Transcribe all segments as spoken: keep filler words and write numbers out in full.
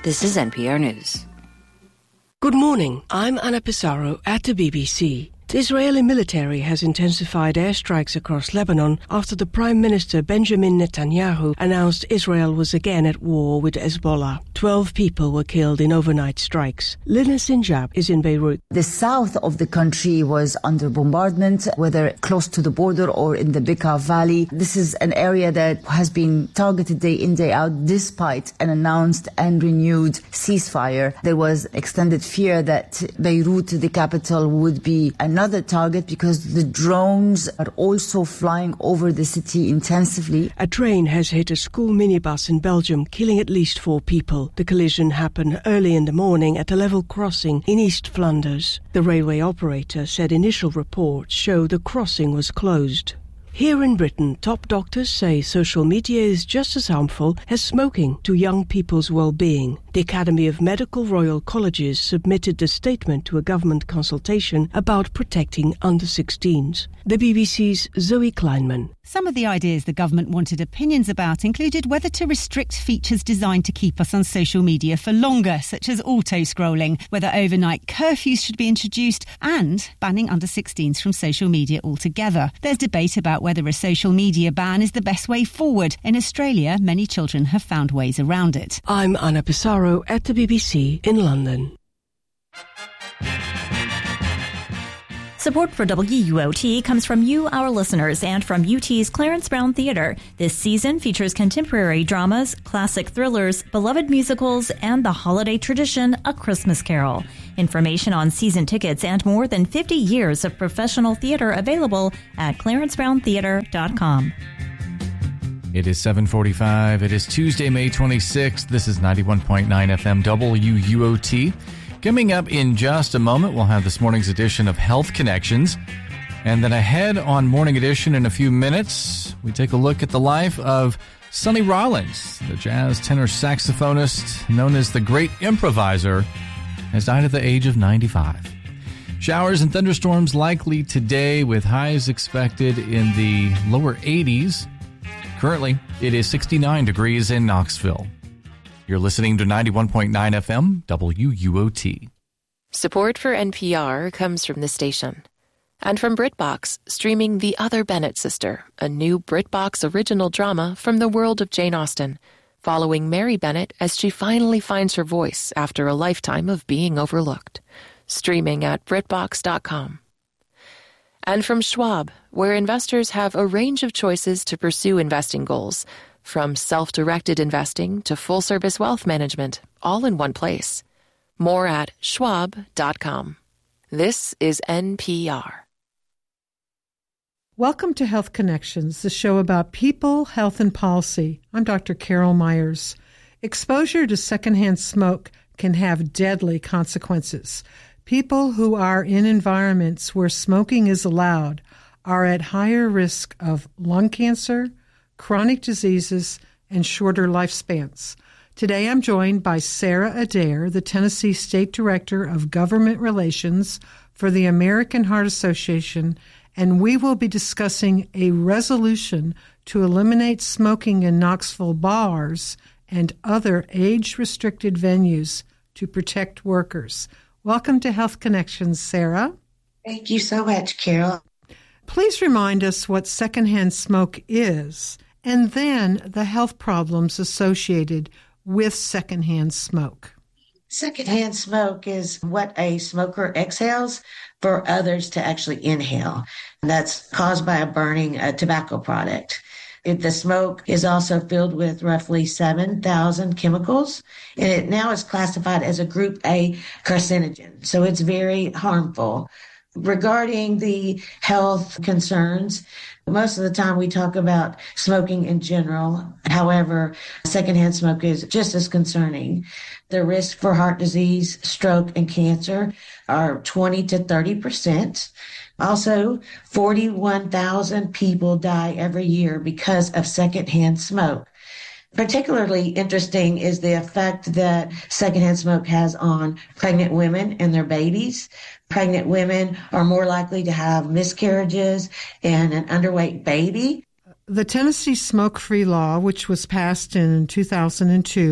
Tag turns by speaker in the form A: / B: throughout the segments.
A: This is N P R News.
B: Good morning. I'm Anna Pissarro at the B B C. The Israeli military has intensified airstrikes across Lebanon after the Prime Minister Benjamin Netanyahu announced Israel was again at war with Hezbollah. Twelve people were killed in overnight strikes. Lina Sinjab is in Beirut.
C: The south of the country was under bombardment, whether close to the border or in the Bekaa Valley. This is an area that has been targeted day in, day out, despite an announced and renewed ceasefire. There was extended fear that Beirut, the capital, would be another Another target because the drones are also flying over the city intensively.
B: A train has hit a school minibus in Belgium, killing at least four people. The collision happened early in the morning at a level crossing in East Flanders. The railway operator said initial reports show the crossing was closed. Here in Britain, top doctors say social media is just as harmful as smoking to young people's well-being. The Academy of Medical Royal Colleges submitted a statement to a government consultation about protecting under sixteens. The B B C's Zoe Kleinman.
D: Some of the ideas the government wanted opinions about included whether to restrict features designed to keep us on social media for longer, such as auto-scrolling, whether overnight curfews should be introduced, and banning under sixteens from social media altogether. There's debate about whether a social media ban is the best way forward. In Australia, many children have found ways around it.
B: I'm Anna Pissarro at the B B C in London.
E: Support for W U O T comes from you, our listeners, and from U T's Clarence Brown Theatre. This season features contemporary dramas, classic thrillers, beloved musicals, and the holiday tradition, A Christmas Carol. Information on season tickets and more than fifty years of professional theatre available at clarence brown theatre dot com.
F: It is seven forty-five. It is Tuesday, May twenty-sixth. This is ninety-one point nine F M W U O T. Coming up in just a moment, we'll have this morning's edition of Health Connections. And then ahead on Morning Edition in a few minutes, we take a look at the life of Sonny Rollins, the jazz tenor saxophonist known as the Great Improviser, has died at the age of ninety-five. Showers and thunderstorms likely today with highs expected in the lower eighties. Currently, it is sixty-nine degrees in Knoxville. You're listening to ninety-one point nine F M W U O T.
G: Support for N P R comes from the station. And from BritBox, streaming The Other Bennett Sister, a new BritBox original drama from the world of Jane Austen, following Mary Bennett as she finally finds her voice after a lifetime of being overlooked. Streaming at Brit Box dot com. And from Schwab, where investors have a range of choices to pursue investing goals, from self-directed investing to full-service wealth management, all in one place. More at schwab dot com. This is N P R.
H: Welcome to Health Connections, the show about people, health, and policy. I'm Doctor Carol Myers. Exposure to secondhand smoke can have deadly consequences. People who are in environments where smoking is allowed are at higher risk of lung cancer, chronic diseases, and shorter lifespans. Today I'm joined by Sarah Adair, the Tennessee State Director of Government Relations for the American Heart Association, and we will be discussing a resolution to eliminate smoking in Knoxville bars and other age-restricted venues to protect workers. Welcome to Health Connections, Sarah.
I: Thank you so much, Carol.
H: Please remind us what secondhand smoke is, and then the health problems associated with secondhand smoke.
I: Secondhand smoke is what a smoker exhales for others to actually inhale. And that's caused by a burning a tobacco product. It, the smoke is also filled with roughly seven thousand chemicals, and it now is classified as a Group A carcinogen. So it's very harmful. Regarding the health concerns, most of the time we talk about smoking in general. However, secondhand smoke is just as concerning. The risk for heart disease, stroke, and cancer are twenty to thirty percent. Also, forty-one thousand people die every year because of secondhand smoke. Particularly interesting is the effect that secondhand smoke has on pregnant women and their babies. Pregnant women are more likely to have miscarriages and an underweight baby.
H: The Tennessee Smoke-Free Law, which was passed in two thousand two,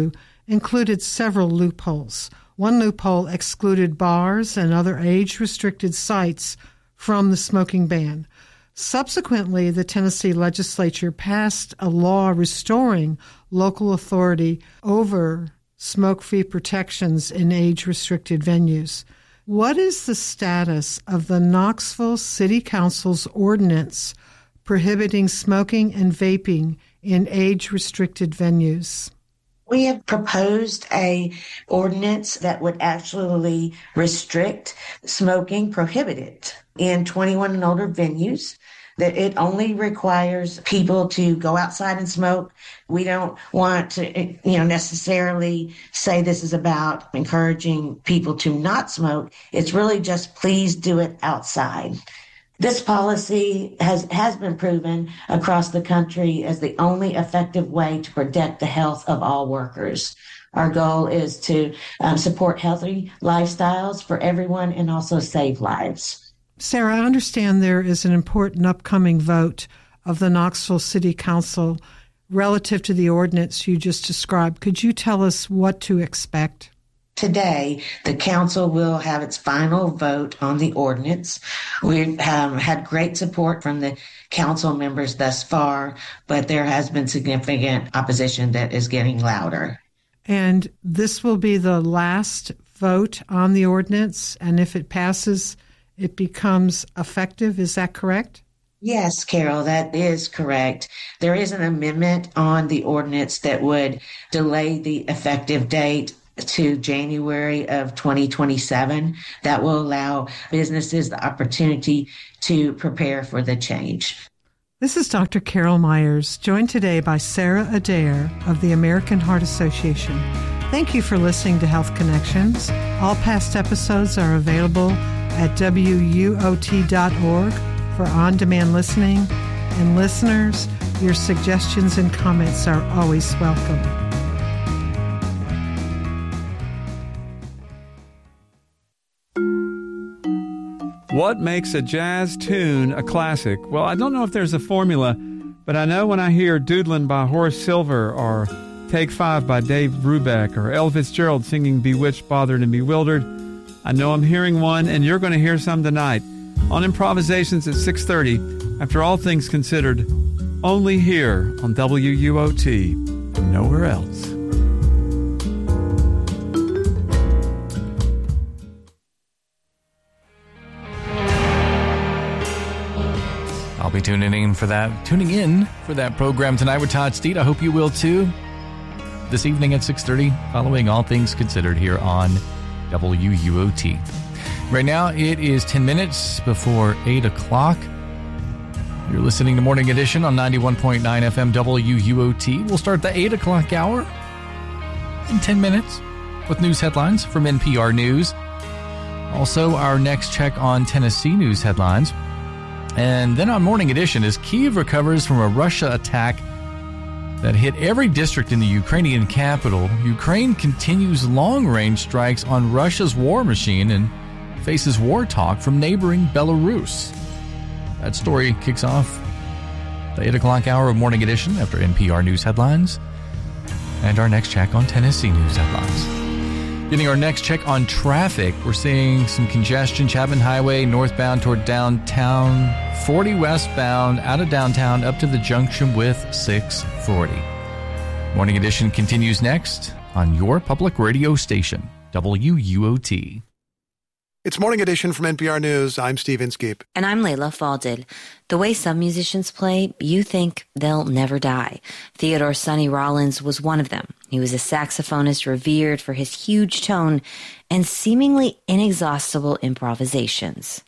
H: included several loopholes. One loophole excluded bars and other age-restricted sites from the smoking ban. Subsequently, the Tennessee legislature passed a law restoring local authority over smoke-free protections in age-restricted venues. What is the status of the Knoxville City Council's ordinance prohibiting smoking and vaping in age-restricted venues?
I: We have proposed a ordinance that would actually restrict smoking, prohibit it in twenty-one and older venues, that it only requires people to go outside and smoke. We don't want to, you know, necessarily say this is about encouraging people to not smoke. It's really just please do it outside. This policy has, has been proven across the country as the only effective way to protect the health of all workers. Our goal is to um, support healthy lifestyles for everyone and also save lives.
H: Sarah, I understand there is an important upcoming vote of the Knoxville City Council relative to the ordinance you just described. Could you tell us what to expect?
I: Today, the council will have its final vote on the ordinance. We've um, had great support from the council members thus far, but there has been significant opposition that is getting louder.
H: And this will be the last vote on the ordinance, and if it passes, it becomes effective. Is that correct?
I: Yes, Carol, that is correct. There is an amendment on the ordinance that would delay the effective date to January of twenty twenty-seven. That will allow businesses the opportunity to prepare for the change.
H: This is Doctor Carol Myers, joined today by Sarah Adair of the American Heart Association. Thank you for listening to Health Connections. All past episodes are available at W U O T dot org for on-demand listening. And listeners, your suggestions and comments are always welcome.
A: What makes a jazz tune a classic? Well, I don't know if there's a formula, but I know when I hear Doodlin' by Horace Silver or Take Five by Dave Brubeck or Ella Fitzgerald singing Bewitched, Bothered, and Bewildered, I know I'm hearing one, and you're going to hear some tonight on Improvisations at six thirty, after All Things Considered, only here on W U O T, and nowhere else.
F: I'll be tuning in for that. Tuning in for that program tonight with Todd Steed. I hope you will too. This evening at six thirty, following All Things Considered here on W U O T. Right now, it is ten minutes before eight o'clock. You're listening to Morning Edition on ninety-one point nine F M W U O T. We'll start the eight o'clock hour in ten minutes with news headlines from N P R News. Also, our next check on Tennessee news headlines. And then on Morning Edition, as Kyiv recovers from a Russia attack that hit every district in the Ukrainian capital, Ukraine continues long-range strikes on Russia's war machine and faces war talk from neighboring Belarus. That story kicks off the eight o'clock hour of Morning Edition after N P R News headlines and our next check on Tennessee news headlines. Getting our next check on traffic, we're seeing some congestion. Chapman Highway northbound toward downtown, forty westbound out of downtown up to the junction with six forty. Morning Edition continues next on your public radio station, W U O T.
J: It's Morning Edition from N P R News. I'm Steve Inskeep.
K: And I'm Layla Falded. The way some musicians play, you think they'll never die. Theodore Sonny Rollins was one of them. He was a saxophonist revered for his huge tone and seemingly inexhaustible improvisations.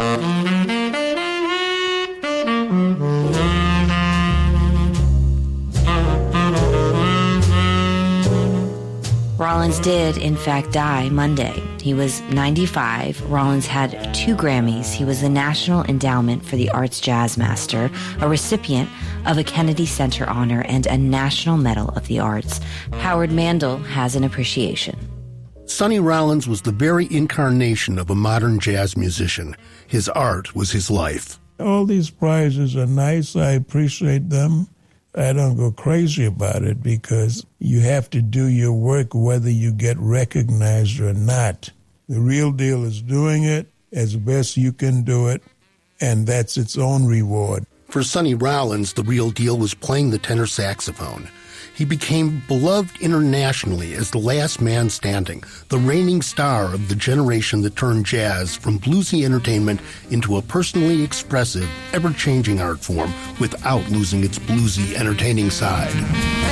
K: Rollins did, in fact, die Monday. He was ninety-five. Rollins had two Grammys. He was the National Endowment for the Arts Jazz Master, a recipient of a Kennedy Center honor, and a National Medal of the Arts. Howard Mandel has an appreciation.
L: Sonny Rollins was the very incarnation of a modern jazz musician. His art was his life.
M: All these prizes are nice. I appreciate them. I don't go crazy about it because you have to do your work whether you get recognized or not. The real deal is doing it as best you can do it, and that's its own reward.
L: For Sonny Rollins, the real deal was playing the tenor saxophone. He became beloved internationally as the last man standing, the reigning star of the generation that turned jazz from bluesy entertainment into a personally expressive, ever-changing art form without losing its bluesy, entertaining side.